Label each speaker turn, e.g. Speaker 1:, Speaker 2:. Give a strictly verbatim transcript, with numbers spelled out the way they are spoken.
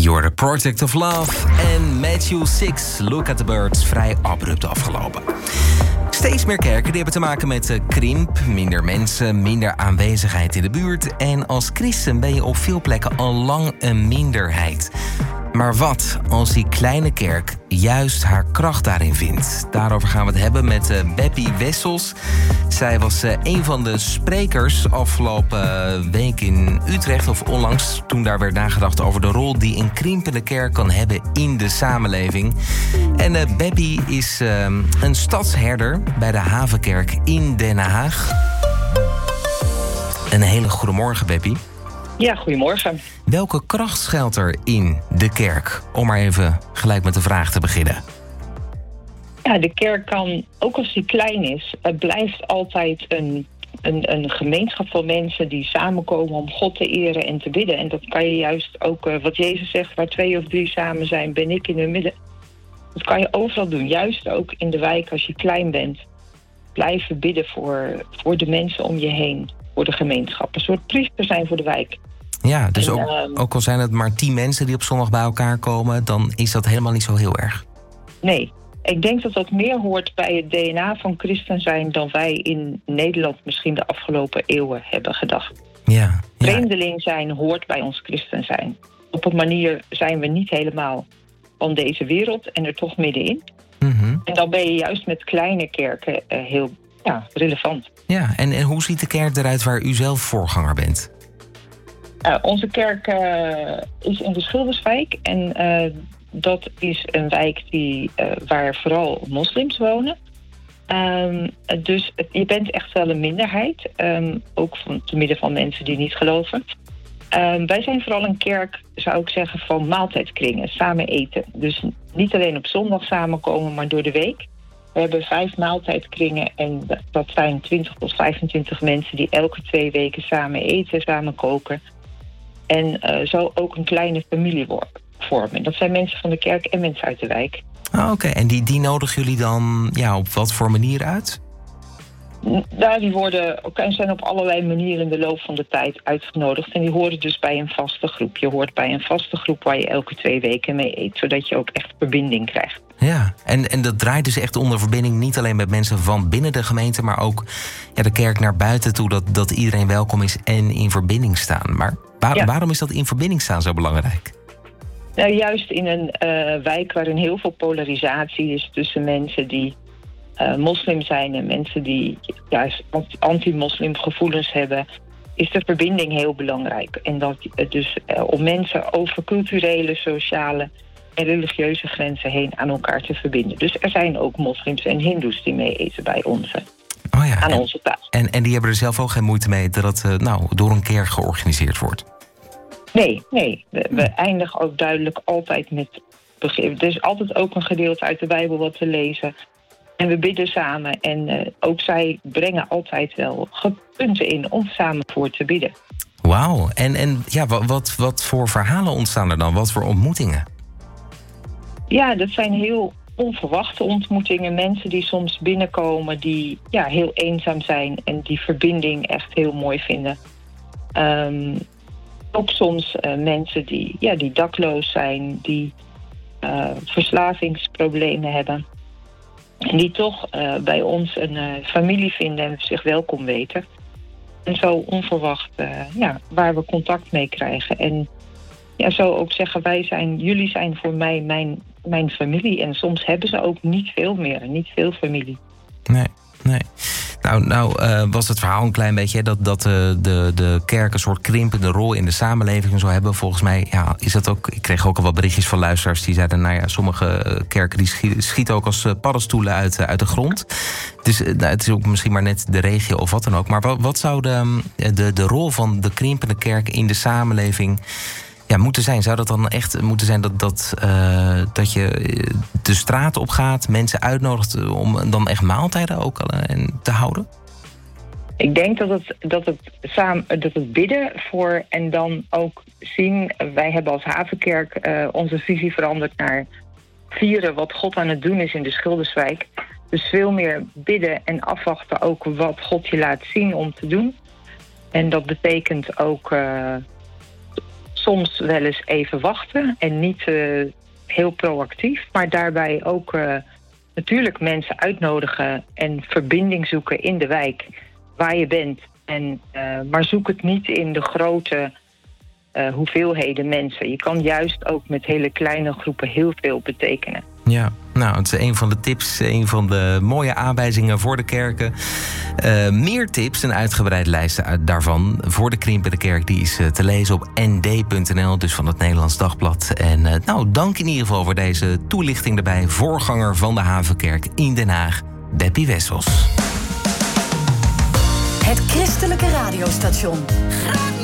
Speaker 1: You're the Project of Love en Matthew Six, Look at the Birds, vrij abrupt afgelopen. Steeds meer kerken die hebben te maken met krimp, minder mensen, minder aanwezigheid in de buurt. En als christen ben je op veel plekken al lang een minderheid. Maar wat als die kleine kerk juist haar kracht daarin vindt? Daarover gaan we het hebben met uh, Beppie Wessels. Zij was uh, een van de sprekers afgelopen uh, week in Utrecht, of onlangs, toen daar werd nagedacht over de rol die een krimpende kerk kan hebben in de samenleving. En uh, Beppie is uh, een stadsherder bij de Havenkerk in Den Haag. Een hele goede morgen, Beppie.
Speaker 2: Ja, goedemorgen.
Speaker 1: Welke kracht schuilt er in de kerk? Om maar even gelijk met de vraag te beginnen.
Speaker 2: Ja, de kerk kan, ook als die klein is, het blijft altijd een, een, een gemeenschap van mensen die samenkomen om God te eren en te bidden. En dat kan je juist ook, uh, wat Jezus zegt, waar twee of drie samen zijn, ben ik in hun midden. Dat kan je overal doen, juist ook in de wijk als je klein bent. Blijven bidden voor, voor de mensen om je heen, voor de gemeenschap. Een soort priester zijn voor de wijk.
Speaker 1: Ja, dus
Speaker 2: en,
Speaker 1: ook,
Speaker 2: um,
Speaker 1: ook al zijn het maar tien mensen die op zondag bij elkaar komen, dan is dat helemaal niet zo heel erg.
Speaker 2: Nee, ik denk dat dat meer hoort bij het D N A van christen zijn dan wij in Nederland misschien de afgelopen eeuwen hebben gedacht.
Speaker 1: Ja, ja.
Speaker 2: Vreemdeling zijn hoort bij ons christen zijn. Op een manier zijn we niet helemaal van deze wereld en er toch middenin.
Speaker 1: Mm-hmm.
Speaker 2: En dan ben je juist met kleine kerken uh, heel ja, relevant.
Speaker 1: Ja, en, en hoe ziet de kerk eruit waar u zelf voorganger bent?
Speaker 2: Uh, onze kerk uh, is in de Schilderswijk en uh, dat is een wijk die, uh, waar vooral moslims wonen. Um, dus je bent echt wel een minderheid, um, ook van, te midden van mensen die niet geloven. Um, wij zijn vooral een kerk, zou ik zeggen, van maaltijdkringen, samen eten. Dus niet alleen op zondag samenkomen, maar door de week. We hebben vijf maaltijdkringen en dat zijn twintig tot vijfentwintig mensen die elke twee weken samen eten, samen koken. En uh, zo ook een kleine familie vormen. Dat zijn mensen van de kerk en mensen uit de wijk.
Speaker 1: Ah, Oké, okay. En die, die nodigen jullie dan ja, op wat voor manier uit?
Speaker 2: Ja, die worden, okay, zijn op allerlei manieren in de loop van de tijd uitgenodigd. En die horen dus bij een vaste groep. Je hoort bij een vaste groep waar je elke twee weken mee eet. Zodat je ook echt verbinding krijgt.
Speaker 1: Ja, en, en dat draait dus echt onder verbinding. Niet alleen met mensen van binnen de gemeente, maar ook ja, de kerk naar buiten toe. Dat, dat iedereen welkom is en in verbinding staan. Maar waar, ja. waarom is dat in verbinding staan zo belangrijk?
Speaker 2: Nou, juist in een uh, wijk waarin heel veel polarisatie is tussen mensen die uh, moslim zijn en mensen die juist anti-moslim gevoelens hebben, is de verbinding heel belangrijk. En dat uh, dus uh, om mensen over culturele, sociale en religieuze grenzen heen aan elkaar te verbinden. Dus er zijn ook moslims en hindoes die mee eten bij ons.
Speaker 1: Oh ja,
Speaker 2: aan
Speaker 1: en,
Speaker 2: onze tafel.
Speaker 1: En, en die hebben er zelf ook geen moeite mee dat het uh, nou, door een kerk georganiseerd wordt?
Speaker 2: Nee, nee. We, we eindigen ook duidelijk altijd met begrip. Er is altijd ook een gedeelte uit de Bijbel wat te lezen. En we bidden samen. En uh, ook zij brengen altijd wel punten in om samen voor te bidden.
Speaker 1: Wauw. En, en ja, wat, wat, wat voor verhalen ontstaan er dan? Wat voor ontmoetingen?
Speaker 2: Ja, dat zijn heel onverwachte ontmoetingen. Mensen die soms binnenkomen die ja, heel eenzaam zijn en die verbinding echt heel mooi vinden. Um, ook soms uh, mensen die, ja, die dakloos zijn, die uh, verslavingsproblemen hebben. En die toch uh, bij ons een uh, familie vinden en zich welkom weten. En zo onverwacht uh, ja, waar we contact mee krijgen. En ja, zo ook zeggen, wij zijn, jullie zijn voor mij mijn, mijn familie. En soms hebben ze ook niet veel meer, niet veel familie.
Speaker 1: Nee, nee. Nou, nou uh, was het verhaal een klein beetje hè, dat, dat uh, de, de kerk een soort krimpende rol in de samenleving zou hebben. Volgens mij ja, is dat ook. Ik kreeg ook al wat berichtjes van luisteraars die zeiden, nou ja, sommige kerken die schieten, schieten ook als paddenstoelen uit, uit de grond. Dus uh, nou, het is ook misschien maar net de regio of wat dan ook. Maar wat, wat zou de, de, de rol van de krimpende kerk in de samenleving ja, moeten zijn? Zou dat dan echt moeten zijn dat, dat, uh, dat je de straat op gaat, mensen uitnodigt om dan echt maaltijden ook uh, te houden?
Speaker 2: Ik denk dat het, dat, het samen, dat het bidden voor en dan ook zien. Wij hebben als Havenkerk uh, onze visie veranderd naar vieren wat God aan het doen is in de Schilderswijk. Dus veel meer bidden en afwachten ook wat God je laat zien om te doen. En dat betekent ook Uh, soms wel eens even wachten en niet uh, heel proactief, maar daarbij ook uh, natuurlijk mensen uitnodigen en verbinding zoeken in de wijk waar je bent. En, uh, maar zoek het niet in de grote uh, hoeveelheden mensen. Je kan juist ook met hele kleine groepen heel veel betekenen.
Speaker 1: Ja, nou, het is een van de tips, een van de mooie aanwijzingen voor de kerken. Uh, meer tips, een uitgebreide lijst daarvan voor de Krimp en de Kerk, die is uh, te lezen op n d punt n l, dus van het Nederlands Dagblad. En uh, nou, dank in ieder geval voor deze toelichting erbij. Voorganger van de Havenkerk in Den Haag, Beppie Wessels.
Speaker 3: Het christelijke radiostation.